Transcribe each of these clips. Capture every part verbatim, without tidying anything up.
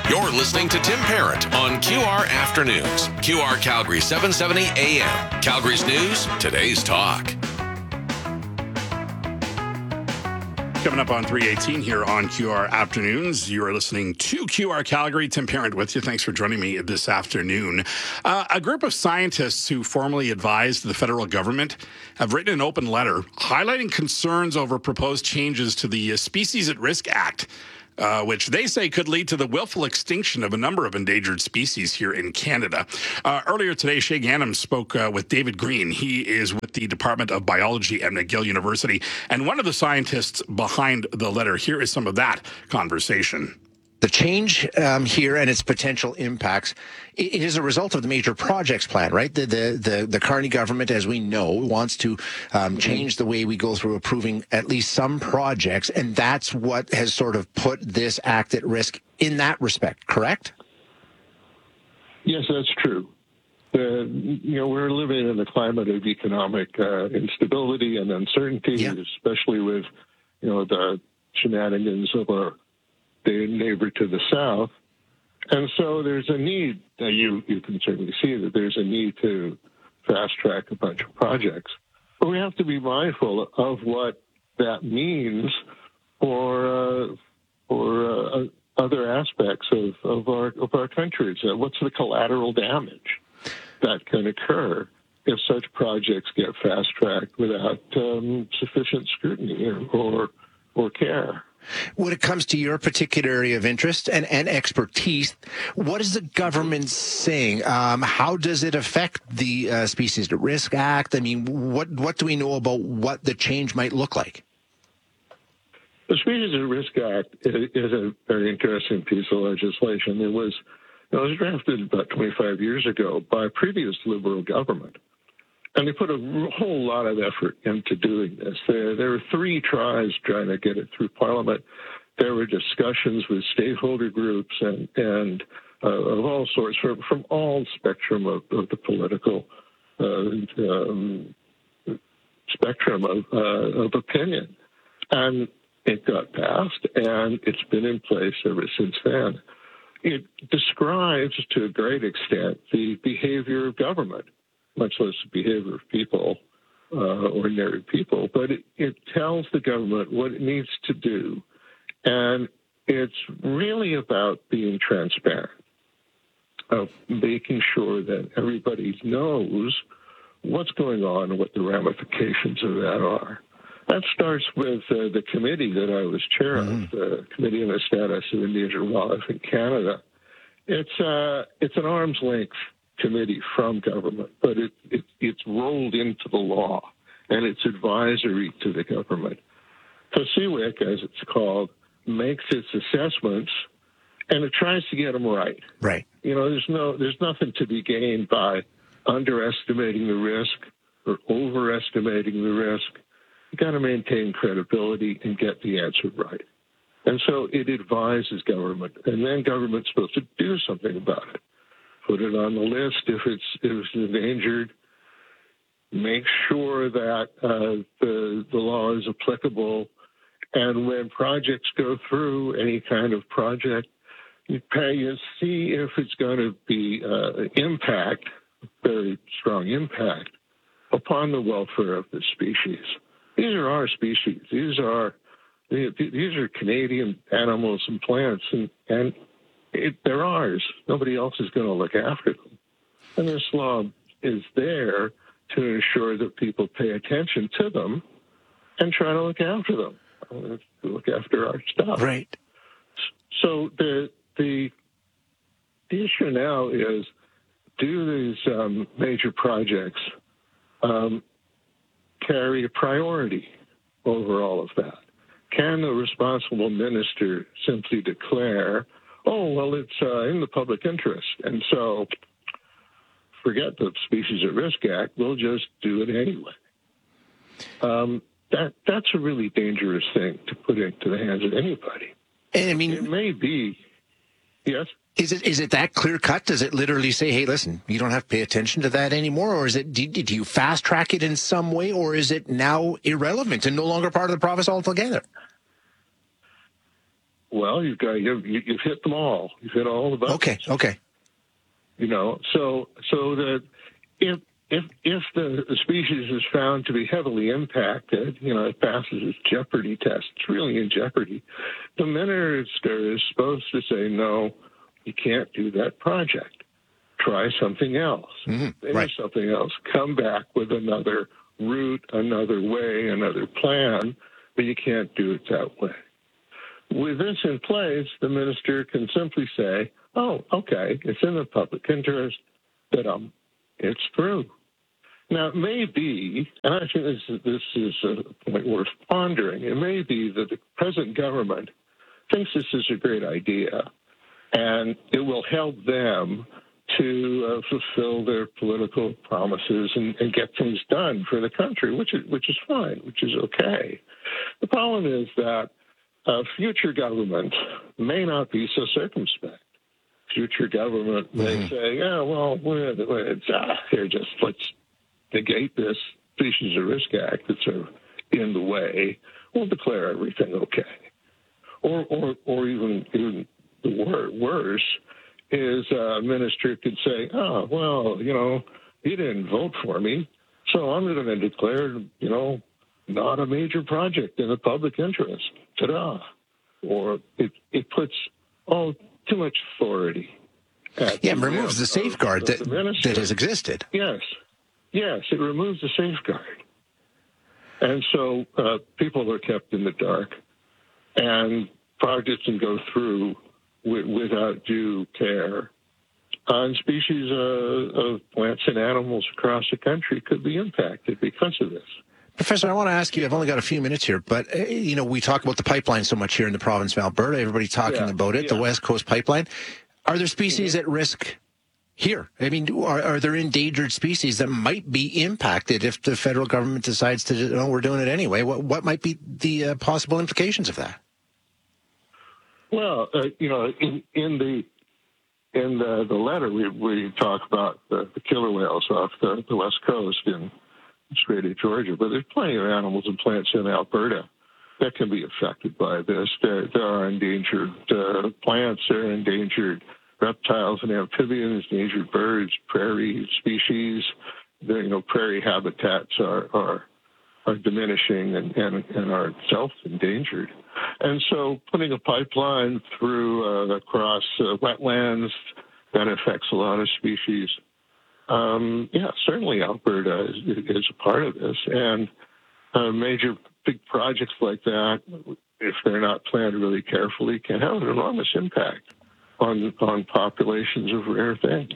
You're listening to Tim Parent on Q R Afternoons. Q R Calgary seven seventy A M. Calgary's News, today's talk. Coming up on three eighteen here on Q R Afternoons, you are listening to Q R Calgary. Tim Parent with you. Thanks for joining me this afternoon. Uh, a group of scientists who formerly advised the federal government have written an open letter highlighting concerns over proposed changes to the Species at Risk Act. Uh, which they say could lead to the willful extinction of a number of endangered species here in Canada. Uh, earlier today, Shay Ganem spoke uh, with David Green. He is with the Department of Biology at McGill University, and one of the scientists behind the letter. Here is some of that conversation. The change um, here and its potential impacts, it is a result of the major projects plan, right? The the the, the Carney government, as we know, wants to um, change the way we go through approving at least some projects, and that's what has sort of put this act at risk in that respect, correct? Yes, that's true. Uh, you know, we're living in a climate of economic uh, instability and uncertainty, yeah. especially with, you know, the shenanigans of our neighbor to the south. And so there's a need, uh, you, you can certainly see that there's a need to fast-track a bunch of projects. But we have to be mindful of what that means for uh, for uh, other aspects of, of our of our countries. Uh, what's the collateral damage that can occur if such projects get fast-tracked without um, sufficient scrutiny or, or or care? When it comes to your particular area of interest and, and expertise, what is the government saying? Um, how does it affect the uh, Species at Risk Act? I mean, what what do we know about what the change might look like? The Species at Risk Act is, is a very interesting piece of legislation. It was, it was drafted about twenty-five years ago by a previous Liberal government. And they put a whole lot of effort into doing this. There, there were three tries trying to get it through Parliament. There were discussions with stakeholder groups and, and uh, of all sorts, from, from all spectrum of, of the political uh, um, spectrum of, uh, of opinion. And it got passed, and it's been in place ever since then. It describes, to a great extent, the behavior of government, much less the behavior of people, uh, ordinary people, but it, it tells the government what it needs to do. And it's really about being transparent, of making sure that everybody knows what's going on and what the ramifications of that are. That starts with uh, the committee that I was chair mm-hmm. of, the Committee on the Status of Endangered Wildlife in Canada. It's, uh, it's an arm's length committee from government, but it, it, it's rolled into the law, and it's advisory to the government. So C W I C, as it's called, makes its assessments, and it tries to get them right. Right. You know, there's no, there's nothing to be gained by underestimating the risk or overestimating the risk. You got to maintain credibility and get the answer right. And so it advises government, and then government's supposed to do something about it. Put it on the list if it's, if it's endangered. Make sure that uh, the, the law is applicable. And when projects go through, any kind of project, you pay and see if it's going to be uh, impact, very strong impact, upon the welfare of the species. These are our species. These are these are Canadian animals and plants, and, and It, they're ours. Nobody else is going to look after them. And this law is there to ensure that people pay attention to them and try to look after them, to look after our stuff. Right. So the the, the issue now is, do these um, major projects um, carry a priority over all of that? Can the responsible minister simply declare, oh, well, it's uh, in the public interest, and so forget the Species at Risk Act, we'll just do it anyway. Um, that that's a really dangerous thing to put into the hands of anybody. And I mean, it may be, yes? Is it is it that clear cut? Does it literally say, hey, listen, you don't have to pay attention to that anymore? Or is it, do, do you fast track it in some way? Or is it now irrelevant and no longer part of the province altogether? well, you've got you've, you've hit them all. You've hit all the buttons. Okay, okay. You know, so so that if if if the, the species is found to be heavily impacted, you know, it passes its jeopardy test. It's really in jeopardy. The minister is supposed to say, no, you can't do that project. Try something else. Mm-hmm. Right. Something else. Come back with another route, another way, another plan, but you can't do it that way. With this in place, the minister can simply say, oh, okay, it's in the public interest, but um, it's through. Now, it may be, and I think this is, this is a point worth pondering, it may be that the present government thinks this is a great idea, and it will help them to uh, fulfill their political promises and, and get things done for the country, which is, which is fine, which is okay. The problem is that uh, future government may not be so circumspect. Future government may mm-hmm. say, yeah, well, we're, we're, it's, ah, here, just let's negate this Species at Risk Act that's uh, in the way. We'll declare everything okay. Or, or, or even, even the wor- worse is a minister could say, oh, well, you know, you didn't vote for me, so I'm going to declare, you know, not a major project in the public interest. Ta-da. Or it, it puts, oh, too much authority. Yeah, it removes the safeguard that, that has existed. Yes. Yes, it removes the safeguard. And so uh, people are kept in the dark, and projects can go through w- without due care. Uh, and species uh, of plants and animals across the country could be impacted because of this. Professor, I want to ask you, I've only got a few minutes here, but, uh, you know, we talk about the pipeline so much here in the province of Alberta. Everybody's talking yeah, about it, yeah. the West Coast Pipeline. Are there species mm-hmm. at risk here? I mean, are, are there endangered species that might be impacted if the federal government decides to, you know, we're doing it anyway? What, what might be the uh, possible implications of that? Well, uh, you know, in, in the in the, the letter, we, we talk about the, the killer whales off the, the West Coast in Strait of Georgia, but there's plenty of animals and plants in Alberta that can be affected by this. There, there are endangered uh, plants, there are endangered reptiles and amphibians, endangered birds, prairie species. The, you know, prairie habitats are are, are diminishing and, and, and are self-endangered. And so putting a pipeline through uh, across uh, wetlands, that affects a lot of species. Um, yeah, certainly Alberta is, is a part of this. And uh, major big projects like that, if they're not planned really carefully, can have an enormous impact on on populations of rare things.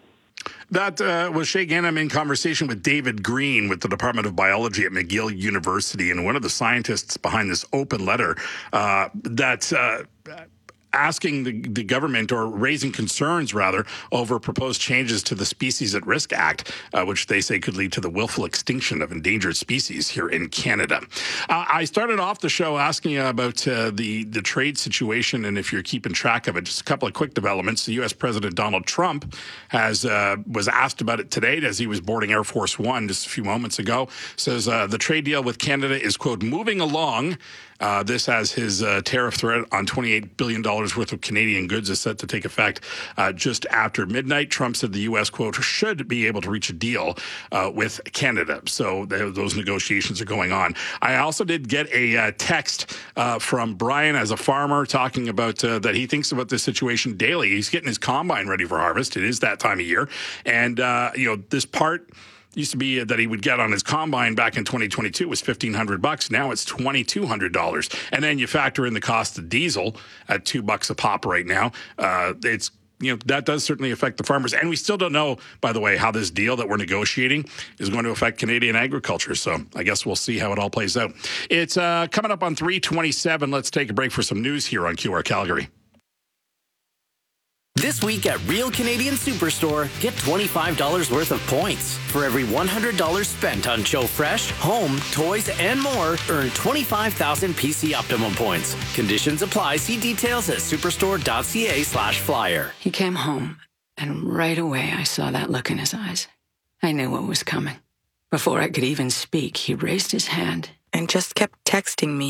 That uh, was Shay Ganem in conversation with David Green with the Department of Biology at McGill University, and one of the scientists behind this open letter uh, that uh, asking the, the government, or raising concerns rather, over proposed changes to the Species at Risk Act, uh, which they say could lead to the willful extinction of endangered species here in Canada. Uh, I started off the show asking you about uh, the, the trade situation, and if you're keeping track of it. Just a couple of quick developments. The U S President Donald Trump has uh, was asked about it today as he was boarding Air Force One just a few moments ago. Says uh, the trade deal with Canada is, quote, moving along. Uh, this as his uh, tariff threat on twenty-eight billion dollars worth of Canadian goods is set to take effect uh, just after midnight. Trump said the U S, quote, should be able to reach a deal uh, with Canada. So th- those negotiations are going on. I also did get a uh, text uh, from Brian as a farmer talking about uh, that he thinks about this situation daily. He's getting his combine ready for harvest. It is that time of year. And, uh, you know, this part used to be that he would get on his combine back in twenty twenty-two was fifteen hundred bucks. Now it's twenty-two hundred dollars. And then you factor in the cost of diesel at two bucks a pop right now. Uh, it's, you know, that does certainly affect the farmers. And we still don't know, by the way, how this deal that we're negotiating is going to affect Canadian agriculture. So I guess we'll see how it all plays out. It's uh, coming up on three twenty-seven. Let's take a break for some news here on Q R Calgary. This week at Real Canadian Superstore, get twenty-five dollars worth of points. For every one hundred dollars spent on Joe Fresh, home, toys, and more, earn twenty-five thousand P C Optimum points. Conditions apply. See details at superstore.ca slash flyer. He came home, and right away I saw that look in his eyes. I knew what was coming. Before I could even speak, he raised his hand and just kept texting me,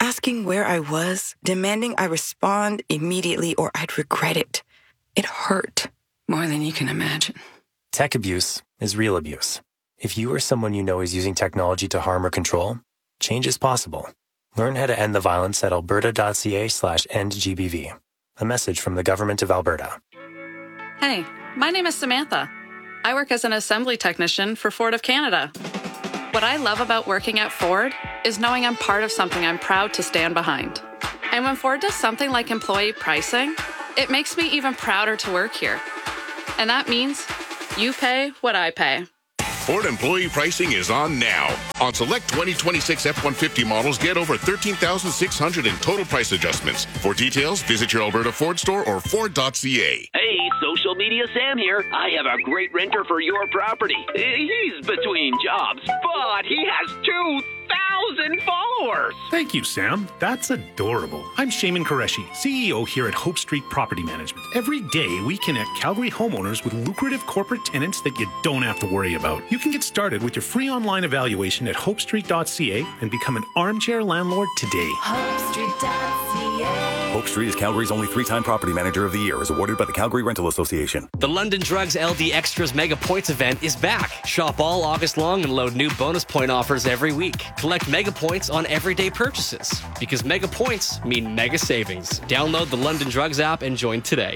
asking where I was, demanding I respond immediately or I'd regret it. It hurt. More than you can imagine. Tech abuse is real abuse. If you or someone you know is using technology to harm or control, change is possible. Learn how to end the violence at alberta.ca slash endgbv. A message from the Government of Alberta. Hey, my name is Samantha. I work as an assembly technician for Ford of Canada. What I love about working at Ford is knowing I'm part of something I'm proud to stand behind. And when Ford does something like employee pricing, it makes me even prouder to work here. And that means you pay what I pay. Ford employee pricing is on now. On select twenty twenty-six F one fifty models, get over thirteen thousand six hundred dollars in total price adjustments. For details, visit your Alberta Ford store or Ford dot C A. Hey, Social Media Sam here. I have a great renter for your property. He's between jobs, but he has two thousand followers. Thank you, Sam. That's adorable. I'm Shaman Qureshi, C E O here at Hope Street Property Management. Every day, we connect Calgary homeowners with lucrative corporate tenants that you don't have to worry about. You can get started with your free online evaluation at hope street dot c a and become an armchair landlord today. hope street dot c a. Hope Street is Calgary's only three-time Property Manager of the Year, as awarded by the Calgary Rental Association. The London Drugs L D Extras Mega Points event is back. Shop all August long and load new bonus point offers every week. Collect Mega Points on everyday purchases, because Mega Points mean mega savings. Download the London Drugs app and join today.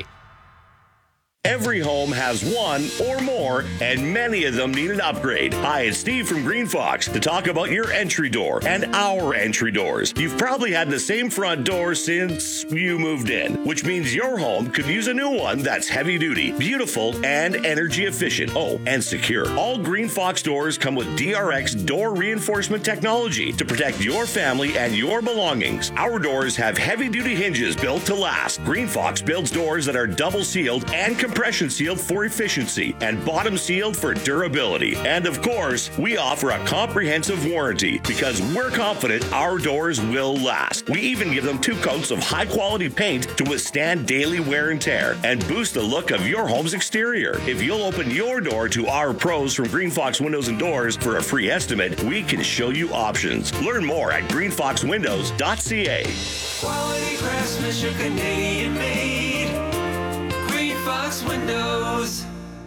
Every home has one or more, and many of them need an upgrade. Hi, it's Steve from Green Fox to talk about your entry door and our entry doors. You've probably had the same front door since you moved in, which means your home could use a new one that's heavy duty, beautiful, and energy efficient. Oh, and secure. All Green Fox doors come with D R X door reinforcement technology to protect your family and your belongings. Our doors have heavy duty hinges built to last. Green Fox builds doors that are double sealed and compression sealed for efficiency and bottom sealed for durability. And of course, we offer a comprehensive warranty because we're confident our doors will last. We even give them two coats of high quality paint to withstand daily wear and tear and boost the look of your home's exterior. If you'll open your door to our pros from Green Fox Windows and Doors for a free estimate, we can show you options. Learn more at green fox windows dot c a. Quality craftsmanship, Canadian made. Green Fox Windows.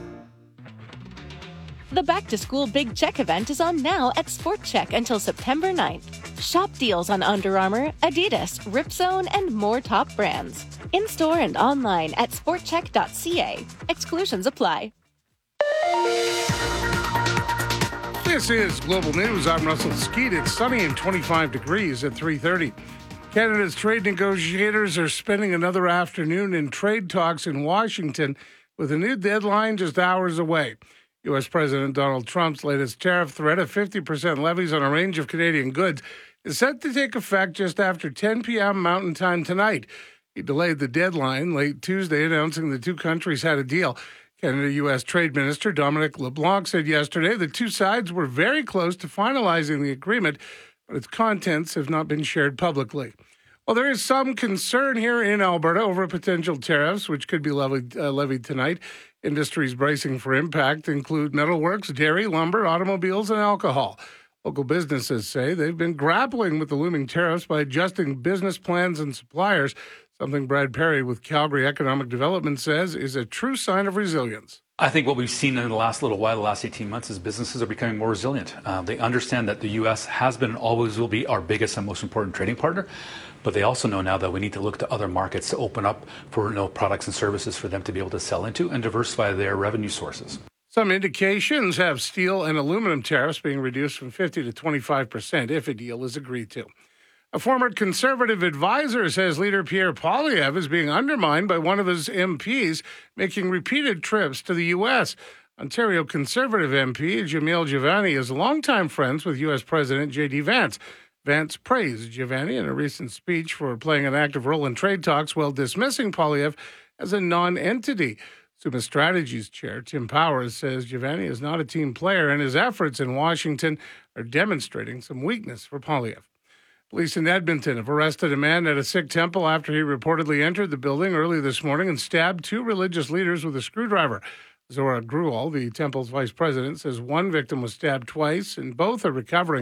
The Back to School Big Check event is on now at Sport Check until September ninth. Shop deals on Under Armour, Adidas, Ripzone, and more top brands. In-store and online at sport check dot c a. Exclusions apply. This is Global News. I'm Russell Skeet. It's sunny and twenty-five degrees at three thirty. Canada's trade negotiators are spending another afternoon in trade talks in Washington with a new deadline just hours away. U S. President Donald Trump's latest tariff threat of fifty percent levies on a range of Canadian goods is set to take effect just after ten p.m. Mountain Time tonight. He delayed the deadline late Tuesday, announcing the two countries had a deal. Canada-U S. Trade Minister Dominic LeBlanc said yesterday the two sides were very close to finalizing the agreement, but its contents have not been shared publicly. Well, there is some concern here in Alberta over potential tariffs, which could be levied, uh, levied tonight. Industries bracing for impact include metalworks, dairy, lumber, automobiles, and alcohol. Local businesses say they've been grappling with the looming tariffs by adjusting business plans and suppliers, something Brad Perry with Calgary Economic Development says is a true sign of resilience. I think what we've seen in the last little while, the last eighteen months, is businesses are becoming more resilient. Uh, they understand that the U S has been and always will be our biggest and most important trading partner, but they also know now that we need to look to other markets to open up for you know, products and services for them to be able to sell into and diversify their revenue sources. Some indications have steel and aluminum tariffs being reduced from fifty to twenty-five percent if a deal is agreed to. A former Conservative advisor says leader Pierre Poilievre is being undermined by one of his M Ps making repeated trips to the U S. Ontario Conservative M P Jamil Jivani is longtime friends with U S. President J D. Vance. Vance praised Jivani in a recent speech for playing an active role in trade talks while dismissing Poilievre as a non-entity. Summa Strategies Chair Tim Powers says Jivani is not a team player and his efforts in Washington are demonstrating some weakness for Poilievre. Police in Edmonton have arrested a man at a Sikh temple after he reportedly entered the building early this morning and stabbed two religious leaders with a screwdriver. Zora Gruel, the temple's vice president, says one victim was stabbed twice and both are recovering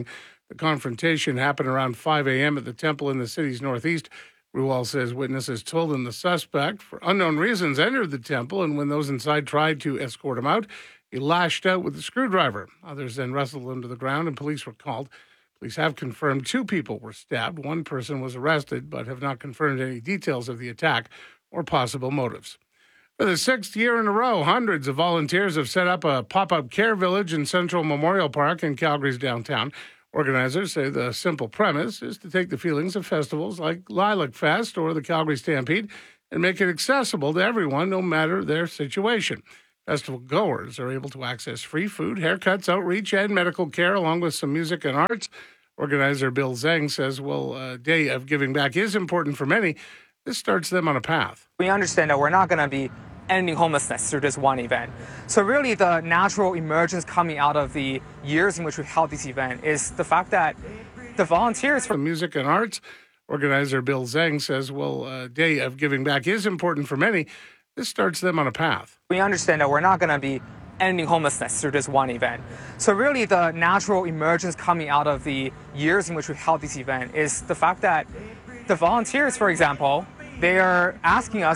The confrontation happened around five a.m. at the temple in the city's northeast. Ruwal says witnesses told him the suspect, for unknown reasons, entered the temple, and when those inside tried to escort him out, he lashed out with a screwdriver. Others then wrestled him to the ground, and police were called. Police have confirmed two people were stabbed. One person was arrested, but have not confirmed any details of the attack or possible motives. For the sixth year in a row, hundreds of volunteers have set up a pop-up care village in Central Memorial Park in Calgary's downtown. Organizers say the simple premise is to take the feelings of festivals like Lilac Fest or the Calgary Stampede and make it accessible to everyone, no matter their situation. Festival goers are able to access free food, haircuts, outreach, and medical care, along with some music and arts. Organizer Bill Zhang says, while a day of giving back is important for many, this starts them on a path. We understand that we're not going to be ending homelessness through this one event. So really the natural emergence coming out of the years in which we've held this event is the fact that the volunteers for music and arts. Organizer Bill Zhang says, well, a day of giving back is important for many. This starts them on a path. We understand that we're not going to be ending homelessness through this one event. So really the natural emergence coming out of the years in which we've held this event is the fact that the volunteers, for example, they are asking us